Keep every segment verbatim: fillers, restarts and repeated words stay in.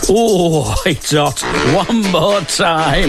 Oh, it's hot. One more time.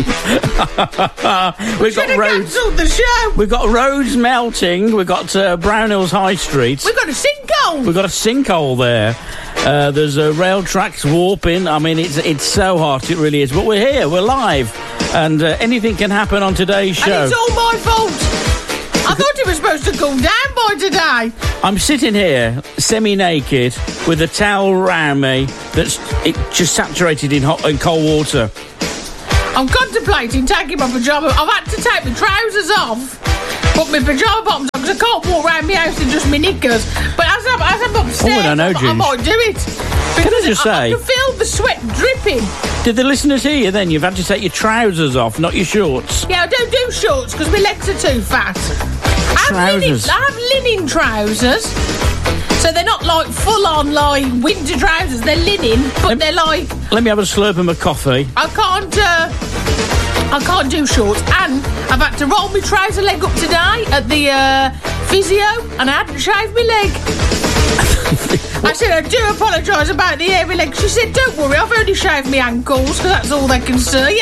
We've got roads. The show. We've got roads melting. We've got uh, Brownhills High Street. We've got a sinkhole. We've got a sinkhole there. Uh, there's uh, rail tracks warping. I mean, it's it's so hot. It really is. But we're here. We're live. And uh, anything can happen on today's show. And it's all my fault. I thought it was supposed to cool down by today. I'm sitting here, semi-naked, with a towel around me that's it just saturated in hot and cold water. I'm contemplating taking my pyjama. I've had to take my trousers off, put my pyjama bottoms on, because I can't walk around my house in just my knickers. But as I'm, as I'm upstairs, oh, I, know, I, I might do it. Can I just I, say... I can feel the sweat dripping. Did the listeners hear you then? You've had to take your trousers off, not your shorts. Yeah, I don't do shorts because my legs are too fat. I have, linen, I have linen trousers. So they're not like full-on like winter trousers. They're linen, but let, they're like... Let me have a slurp of my coffee. I can't... Uh, I can't do shorts. And I've had to roll my trouser leg up today at the uh, physio, and I hadn't shaved my leg. I said, I do apologise about the hairy leg. She said, don't worry, I've only shaved my ankles, because that's all they can see.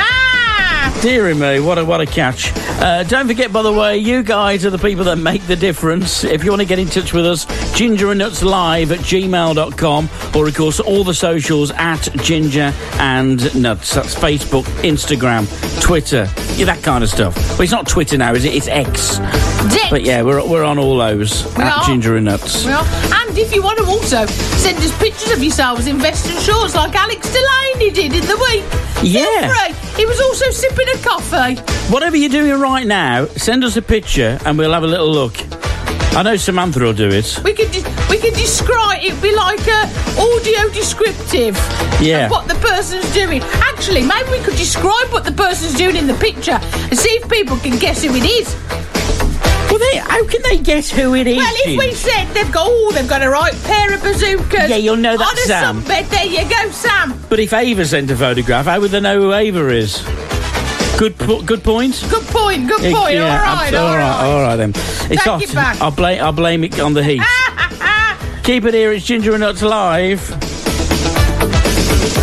Deary me, what a, what a catch. Uh, don't forget, by the way, you guys are the people that make the difference. If you want to get in touch with us, ginger and nuts live at gmail dot com, or, of course, all the socials at Ginger and Nuts. That's Facebook, Instagram, Twitter, yeah, that kind of stuff. Well, it's not Twitter now, is it? It's X. Dick. But, yeah, we're we're on all those we at are. Ginger and Nuts. We are. And if you want to also send us pictures of yourselves in vest and shorts like Alex Delaney did in the week. Yeah. Feel free. He was also sipping a coffee. Whatever you're doing right now, send us a picture and we'll have a little look. I know Samantha will do it. We can de- we can describe it. Be like a audio descriptive. Yeah. Of what the person's doing. Actually, maybe we could describe what the person's doing in the picture and see if people can guess who it is. Well, they, how can they guess who it is? Well, if we said they've got oh, they've got a right pair of bazookas. Yeah, you'll know that's on a Sam. sunbed. There you go, Sam. But if Ava sent a photograph, how would they know who Ava is? Good, po- good point. Good point. Good point. Yeah, all right. abs- all all right. right. All right then. It's Take hot. it back. I'll blame. I'll blame it on the heat. Keep it here. It's Ginger and Nuts live.